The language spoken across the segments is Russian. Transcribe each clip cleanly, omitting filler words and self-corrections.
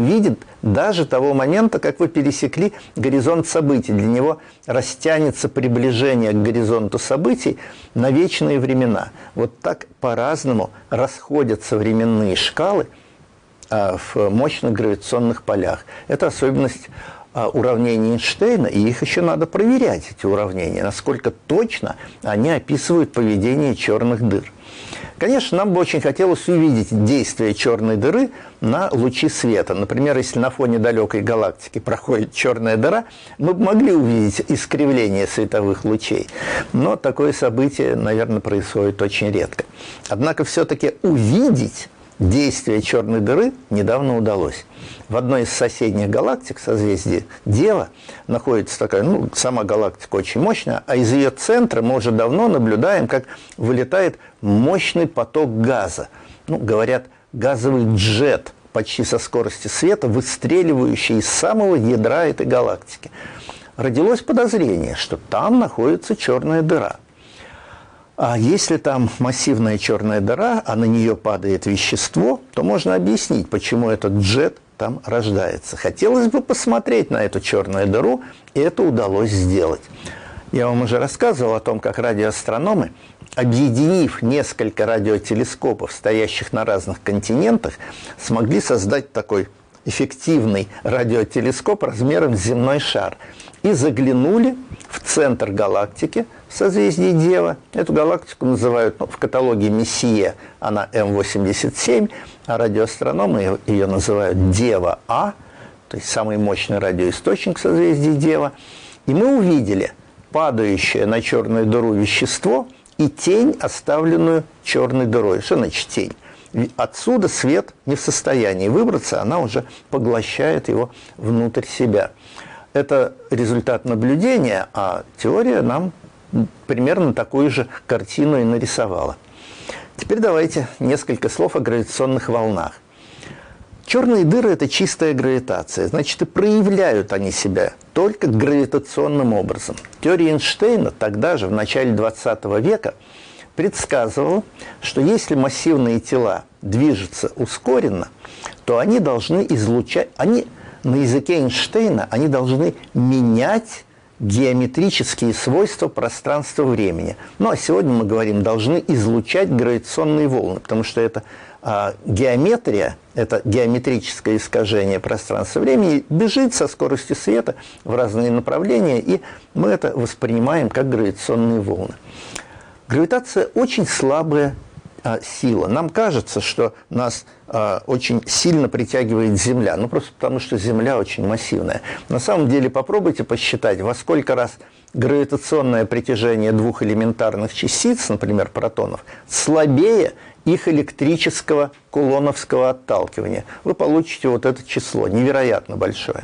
видит даже того момента, как вы пересекли горизонт событий. Для него растянется приближение к горизонту событий на вечные времена. Вот так по-разному расходятся временные шкалы в мощных гравитационных полях. Это особенность уравнений Эйнштейна, и их еще надо проверять, эти уравнения, насколько точно они описывают поведение черных дыр. Конечно, нам бы очень хотелось увидеть действие черной дыры на лучи света. Например, если на фоне далекой галактики проходит черная дыра, мы бы могли увидеть искривление световых лучей. Но такое событие, наверное, происходит очень редко. Однако все-таки увидеть действие черной дыры недавно удалось. В одной из соседних галактик, созвездии Дева, находится такая, сама галактика очень мощная, а из ее центра мы уже давно наблюдаем, как вылетает мощный поток газа. Говорят, газовый джет почти со скоростью света, выстреливающий из самого ядра этой галактики. Родилось подозрение, что там находится черная дыра. А если там массивная черная дыра, а на нее падает вещество, то можно объяснить, почему этот джет там рождается. Хотелось бы посмотреть на эту черную дыру, и это удалось сделать. Я вам уже рассказывал о том, как радиоастрономы, объединив несколько радиотелескопов, стоящих на разных континентах, смогли создать такой эффективный радиотелескоп размером с земной шар. И заглянули в центр галактики, в созвездии Дева. Эту галактику называют в каталоге Мессия, она М87, а радиоастрономы ее называют Дева-А, то есть самый мощный радиоисточник созвездия Дева. И мы увидели падающее на черную дыру вещество и тень, оставленную черной дырой. Что значит тень? Отсюда свет не в состоянии выбраться, она уже поглощает его внутрь себя. Это результат наблюдения, а теория нам примерно такую же картину и нарисовала. Теперь давайте несколько слов о гравитационных волнах. Черные дыры – это чистая гравитация, значит, и проявляют они себя только гравитационным образом. Теория Эйнштейна тогда же, в начале 20 века, предсказывала, что если массивные тела движутся ускоренно, то они должны излучать, на языке Эйнштейна они должны менять геометрические свойства пространства-времени. А сегодня мы говорим, должны излучать гравитационные волны, потому что это геометрия, это геометрическое искажение пространства-времени, бежит со скоростью света в разные направления, и мы это воспринимаем как гравитационные волны. Гравитация очень слабая сила. Нам кажется, что нас очень сильно притягивает Земля, просто потому что Земля очень массивная. На самом деле попробуйте посчитать, во сколько раз гравитационное притяжение двух элементарных частиц, например, протонов, слабее их электрического кулоновского отталкивания. Вы получите вот это число, невероятно большое.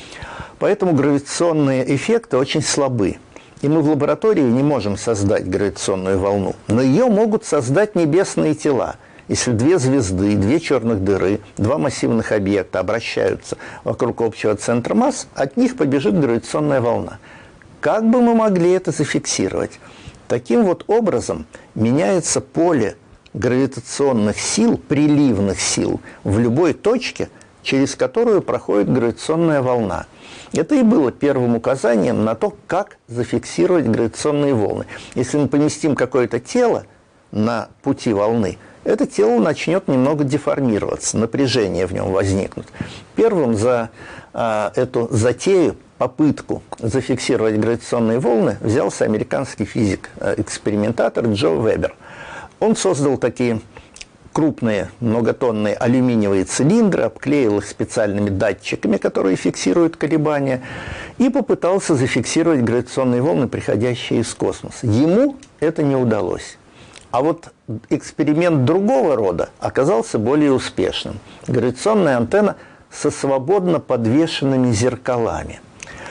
Поэтому гравитационные эффекты очень слабы. И мы в лаборатории не можем создать гравитационную волну, но ее могут создать небесные тела. Если две звезды, две черных дыры, два массивных объекта обращаются вокруг общего центра масс, от них побежит гравитационная волна. Как бы мы могли это зафиксировать? Таким вот образом меняется поле гравитационных сил, приливных сил в любой точке, через которую проходит гравитационная волна. Это и было первым указанием на то, как зафиксировать гравитационные волны. Если мы поместим какое-то тело на пути волны, это тело начнет немного деформироваться, напряжение в нем возникнет. Первым за эту затею, попытку зафиксировать гравитационные волны, взялся американский физик-экспериментатор Джо Вебер. Он создал такие крупные многотонные алюминиевые цилиндры, обклеил их специальными датчиками, которые фиксируют колебания, и попытался зафиксировать гравитационные волны, приходящие из космоса. Ему это не удалось. А вот эксперимент другого рода оказался более успешным. Гравитационная антенна со свободно подвешенными зеркалами.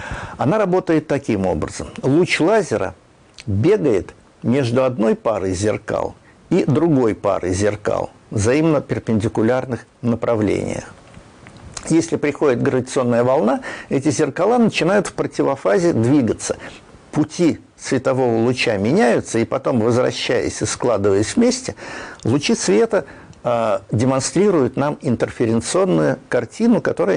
Она работает таким образом. Луч лазера бегает между одной парой зеркал и другой парой зеркал в взаимно перпендикулярных направлениях. Если приходит гравитационная волна, эти зеркала начинают в противофазе двигаться. Пути светового луча меняются, и потом, возвращаясь и складываясь вместе, лучи света демонстрирует нам интерференционную картину, которая